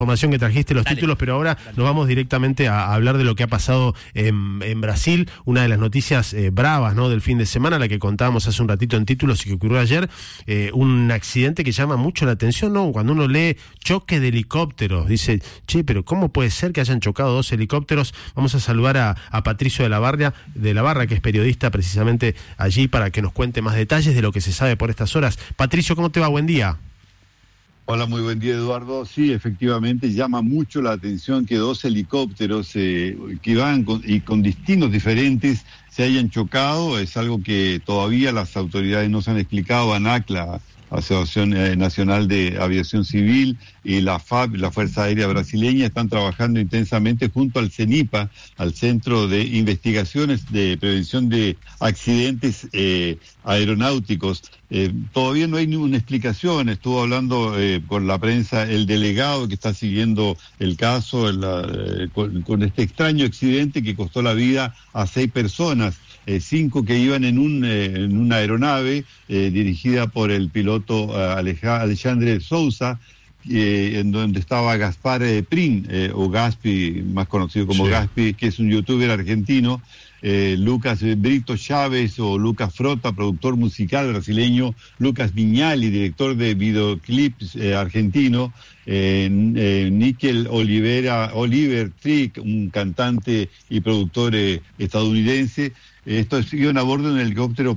Información que trajiste, los títulos, pero ahora nos vamos directamente a hablar de lo que ha pasado en Brasil, una de las noticias bravas, ¿no?, del fin de semana, la que contábamos hace un ratito en títulos y que ocurrió ayer, un accidente que llama mucho la atención, ¿no? Cuando uno lee choque de helicópteros, dice, che, pero ¿cómo puede ser que hayan chocado dos helicópteros? Vamos a saludar a Patricio de la Barra, que es periodista precisamente allí, para que nos cuente más detalles de lo que se sabe por estas horas. Patricio, ¿cómo te va? Buen día. Hola, muy buen día, Eduardo. Sí, efectivamente llama mucho la atención que dos helicópteros que van con destinos diferentes se hayan chocado. Es algo que todavía las autoridades no se han explicado. ANAC, la Asociación Nacional de Aviación Civil, y la FAB, la Fuerza Aérea Brasileña, están trabajando intensamente junto al CENIPA, al Centro de Investigaciones de Prevención de Accidentes Aeronáuticos. Todavía no hay ninguna explicación. Estuvo hablando con la prensa el delegado que está siguiendo el caso con este extraño accidente que costó la vida a 6 personas. 5 que iban en una aeronave dirigida por el piloto Alexandre Souza, en donde estaba Gaspar Prin, o Gaspi, más conocido como Gaspi, que es un youtuber argentino, Lucas Brito Chávez o Lucas Frota, productor musical brasileño, Lucas Viñali, director de videoclips argentino, Níquel Oliver Trick, un cantante y productor estadounidense. Estos iban a bordo de un helicóptero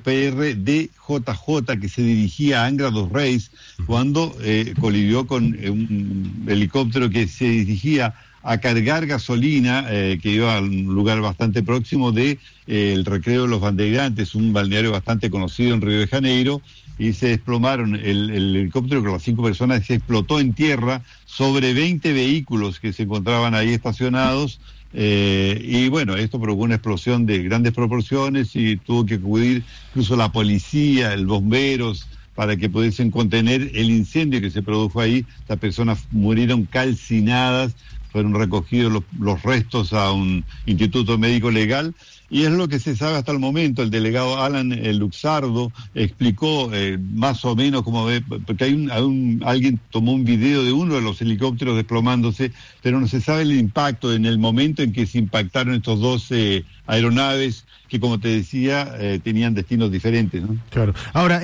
PR-DJJ que se dirigía a Angra dos Reis cuando colidió con un helicóptero que se dirigía a cargar gasolina, que iba a un lugar bastante próximo de el Recreo de los Bandeirantes, un balneario bastante conocido en Río de Janeiro, y se desplomaron. El helicóptero con las 5 personas se explotó en tierra sobre 20 vehículos que se encontraban ahí estacionados. Y bueno, esto provocó una explosión de grandes proporciones y tuvo que acudir incluso la policía, los bomberos, para que pudiesen contener el incendio que se produjo ahí. Las personas murieron calcinadas, fueron recogidos los restos a un instituto médico legal. Y es lo que se sabe hasta el momento. El delegado Alan Luxardo explicó más o menos cómo ve, porque alguien tomó un video de uno de los helicópteros desplomándose, pero no se sabe el impacto en el momento en que se impactaron estos dos aeronaves que, como te decía, tenían destinos diferentes, ¿no? Claro. Ahora,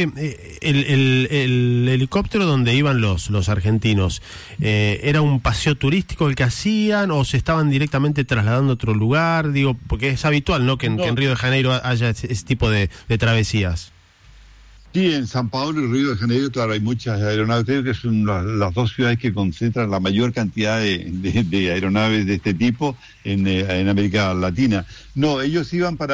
el helicóptero donde iban los argentinos, ¿era un paseo turístico el que hacían o se estaban directamente trasladando a otro lugar? Digo, porque es habitual, ¿no?, que en Río de Janeiro haya ese tipo de travesías. Sí, en San Paulo y Río de Janeiro, claro, hay muchas aeronaves. Creo que son las dos ciudades que concentran la mayor cantidad de aeronaves de este tipo en América Latina. No, ellos iban para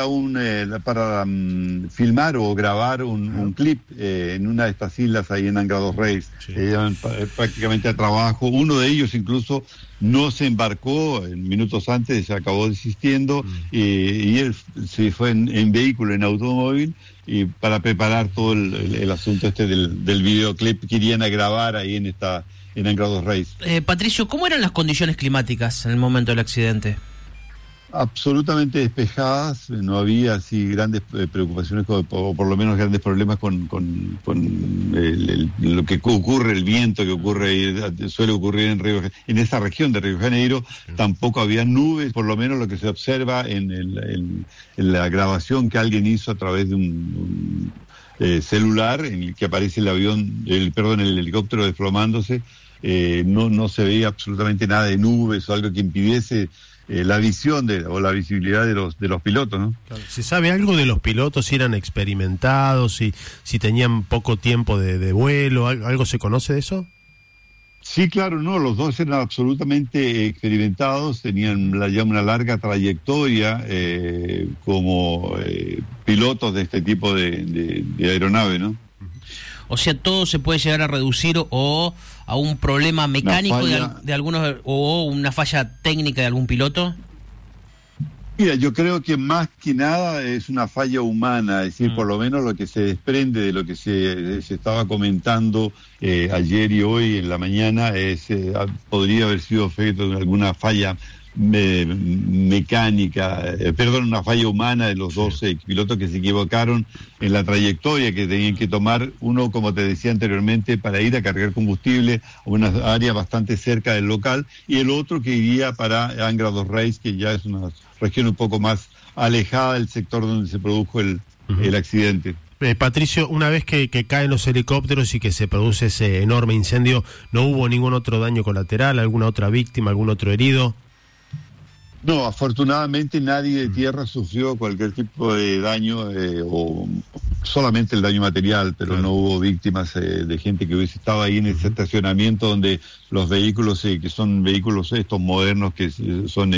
filmar o grabar un clip en una de estas islas ahí en Angra dos Reis. Sí. Iban prácticamente a trabajo. Uno de ellos incluso no se embarcó, minutos antes se acabó desistiendo, y él se fue en vehículo, en automóvil, y para preparar todo el asunto del videoclip que irían a grabar ahí en Angra dos Reis. Patricio, ¿cómo eran las condiciones climáticas en el momento del accidente? Absolutamente despejadas, no había así grandes preocupaciones o por lo menos grandes problemas con lo que ocurre, el viento que suele ocurrir en esa región de Río de Janeiro. Tampoco había nubes, por lo menos lo que se observa en la grabación que alguien hizo a través de un celular en el que aparece el helicóptero desplomándose. No se veía absolutamente nada de nubes o algo que impidiese la visión o la visibilidad de los pilotos, ¿no? ¿Se sabe algo de los pilotos, si eran experimentados, si tenían poco tiempo de vuelo? ¿Algo se conoce de eso? Sí, claro, no, los dos eran absolutamente experimentados, tenían ya una larga trayectoria como pilotos de este tipo de aeronave, ¿no? O sea, todo se puede llegar a reducir o a un problema mecánico de algunos, o una falla técnica de algún piloto. Mira, yo creo que más que nada es una falla humana, es decir, por lo menos lo que se desprende de lo que se estaba comentando ayer y hoy en la mañana podría haber sido efecto de alguna falla una falla humana de los dos pilotos que se equivocaron en la trayectoria que tenían que tomar. Uno, como te decía anteriormente, para ir a cargar combustible a una área bastante cerca del local, y el otro que iría para Angra dos Reis, que ya es una región un poco más alejada del sector donde se produjo el accidente. Patricio, una vez que caen los helicópteros y que se produce ese enorme incendio, ¿no hubo ningún otro daño colateral, alguna otra víctima, algún otro herido? No, afortunadamente nadie de tierra sufrió cualquier tipo de daño, o solamente el daño material, pero no hubo víctimas de gente que hubiese estado ahí en ese estacionamiento donde los vehículos, que son vehículos estos modernos que son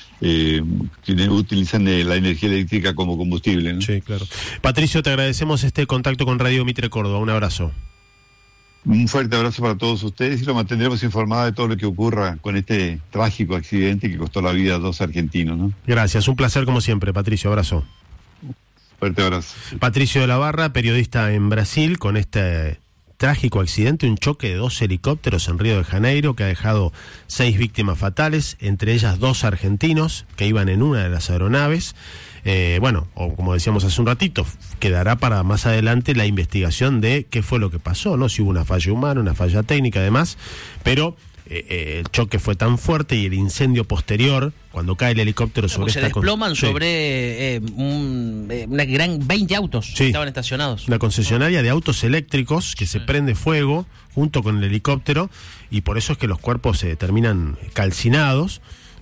utilizan la energía eléctrica como combustible, ¿no? Sí, claro. Patricio, te agradecemos este contacto con Radio Mitre Córdoba. Un abrazo. Un fuerte abrazo para todos ustedes y lo mantendremos informado de todo lo que ocurra con este trágico accidente que costó la vida a 2 argentinos, ¿no? Gracias, un placer como siempre, Patricio, abrazo. Fuerte abrazo. Patricio de la Barra, periodista en Brasil, con este trágico accidente, un choque de 2 helicópteros en Río de Janeiro que ha dejado 6 víctimas fatales, entre ellas 2 argentinos que iban en una de las aeronaves. O como decíamos hace un ratito, quedará para más adelante la investigación de qué fue lo que pasó, ¿no? Si hubo una falla humana, una falla técnica, además, pero el choque fue tan fuerte y el incendio posterior, cuando cae el helicóptero sobre se desploman sobre una gran 20 autos que estaban estacionados. Una concesionaria de autos eléctricos que se prende fuego junto con el helicóptero, y por eso es que los cuerpos se terminan calcinados.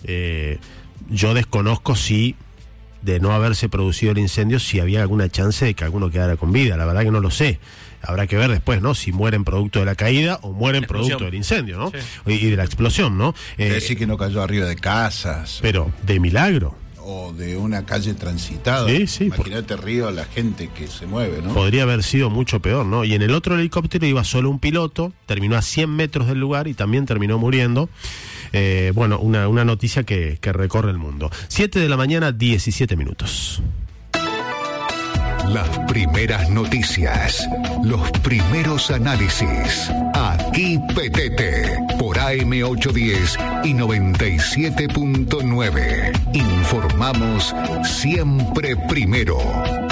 Yo desconozco si, de no haberse producido el incendio, si había alguna chance de que alguno quedara con vida. La verdad que no lo sé. Habrá que ver después, ¿no? Si mueren producto de la caída o mueren producto del incendio, ¿no? Sí. Y de la explosión, ¿no? Decir que no cayó arriba de casas. Pero de milagro. O de una calle transitada. Sí. Imagínate Río, la gente que se mueve, ¿no? Podría haber sido mucho peor, ¿no? Y en el otro helicóptero iba solo un piloto, terminó a 100 metros del lugar y también terminó muriendo. Una noticia que recorre el mundo. 7 de la mañana, 17 minutos. Las primeras noticias, los primeros análisis. Aquí Petete, por AM810 y 97.9. Informamos siempre primero.